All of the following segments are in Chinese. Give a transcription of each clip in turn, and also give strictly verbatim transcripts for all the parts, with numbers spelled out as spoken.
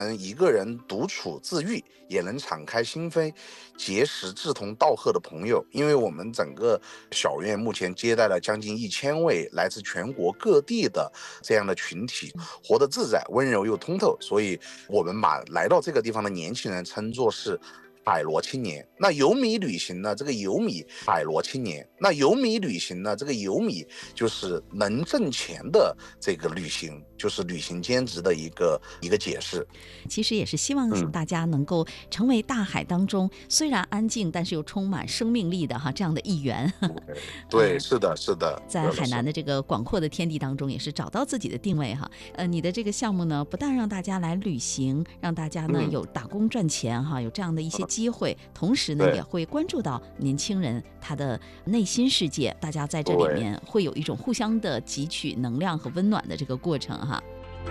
嗯，一个人独处自愈，也能敞开心扉，结识志同道合的朋友。因为我们整个小院目前接待了将近一千位来自全国各地的这样的群体，活得自在、温柔又通透，所以我们把来到这个地方的年轻人称作是海螺青年。那游米旅行呢？这个游米海螺青年，那游米旅行呢？这个游米就是能挣钱的这个旅行，就是旅行兼职的一个一个解释。 其实也是希望嗯大家能够成为大海当中虽然安静，但是又充满生命力的哈这样的一员。 对，是的，是的， 在海南的这个广阔的天地当中，也是找到自己的定位哈。呃，你的这个项目呢，不但让大家来旅行，让大家呢嗯有打工赚钱哈，有这样的一些机会，同时呢对也会关注到年轻人他的内心世界，大家在这里面会有一种互相的汲取能量和温暖的这个过程哈。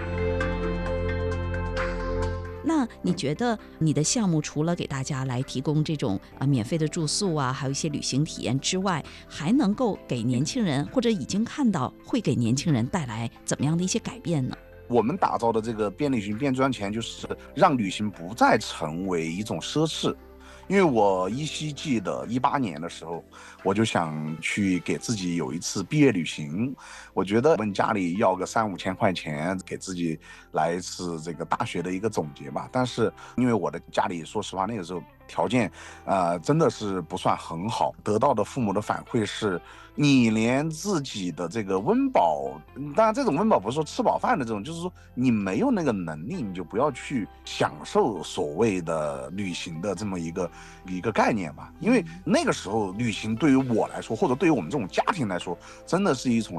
那你觉得你的项目除了给大家来提供这种啊免费的住宿啊，还有一些旅行体验之外，还能够给年轻人或者已经看到会给年轻人带来怎么样的一些改变呢？ 我们打造的这个便旅行便赚钱，就是让旅行不再成为一种奢侈。因为我依稀记得一八年的时候，我就想去给自己有一次毕业旅行。我觉得问家里要个三五千块钱，给自己来一次这个大学的一个总结吧。但是因为我的家里，说实话那个时候条件，呃，真的是不算很好，得到的父母的反馈是，你连自己的这个温饱，当然这种温饱不是说吃饱饭的这种，就是说你没有那个能力，你就不要去享受所谓的旅行的这么一个一个概念吧。因为那个时候旅行对于我来说，或者对于我们这种家庭来说，真的是一种